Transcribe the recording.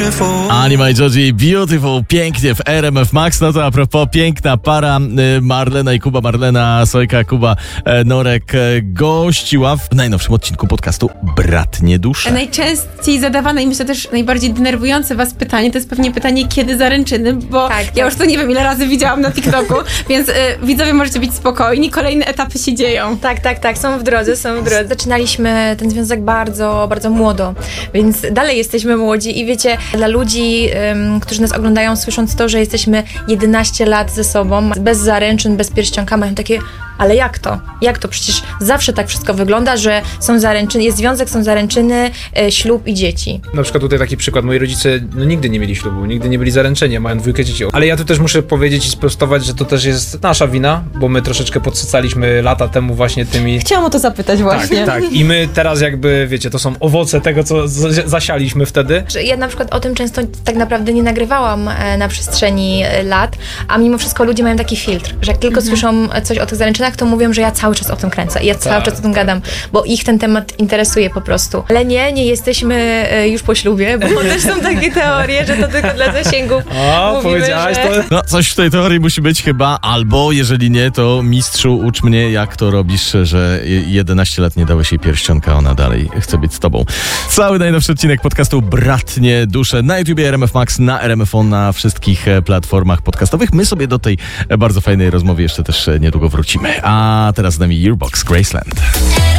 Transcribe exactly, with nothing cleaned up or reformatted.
beautiful. Anima i Joji, Beautiful, pięknie w R M F Max. No to a propos, piękna para Marlena i Kuba, Marlena Sojka, Kuba Norek gościła w najnowszym odcinku podcastu Bratnie Dusze. Najczęściej zadawane i myślę też najbardziej denerwujące was pytanie to jest pewnie pytanie, kiedy zaręczyny, bo tak, ja tak. już to nie wiem ile razy widziałam na TikToku, więc y, widzowie możecie być spokojni, kolejne etapy się dzieją. Tak, tak, tak, są w drodze, są w drodze. Zaczynaliśmy ten związek bardzo, bardzo młodo, więc dalej jesteśmy młodzi i wiecie, dla ludzi, um, którzy nas oglądają, słysząc to, że jesteśmy jedenaście lat ze sobą, bez zaręczyn, bez pierścionka, mają takie, ale jak to? Jak to? Przecież zawsze tak wszystko wygląda, że są zaręczyny, jest związek, są zaręczyny, e, ślub i dzieci. Na przykład tutaj taki przykład, moi rodzice no, nigdy nie mieli ślubu, nigdy nie byli zaręczeni, mają dwójkę dzieci. Ale ja tu też muszę powiedzieć i sprostować, że to też jest nasza wina, bo my troszeczkę podsycaliśmy lata temu właśnie tymi... Chciałam o to zapytać właśnie. Tak, tak. I my teraz jakby, wiecie, to są owoce tego, co z- zasialiśmy wtedy. Ja na przykład o tym często tak naprawdę nie nagrywałam e, na przestrzeni e, lat, a mimo wszystko ludzie mają taki filtr, że jak tylko mhm. słyszą coś o tych zaręczynach, to mówią, że ja cały czas o tym kręcę i ja cały tak, czas o tym gadam, bo ich ten temat interesuje po prostu. Ale nie, nie jesteśmy e, już po ślubie, bo też są takie teorie, że to tylko dla zasięgów. O, mówimy, powiedziałaś że... to? No, coś w tej teorii musi być chyba, albo jeżeli nie, to mistrzu, ucz mnie, jak to robisz, że jedenaście lat nie dałeś jej pierścionka, ona dalej chce być z tobą. Cały najnowszy odcinek podcastu Bratnie Dusze na YouTubie R M F Max, na R M F O, na wszystkich platformach podcastowych. My sobie do tej bardzo fajnej rozmowy jeszcze też niedługo wrócimy. A teraz z nami Yearbox Graceland.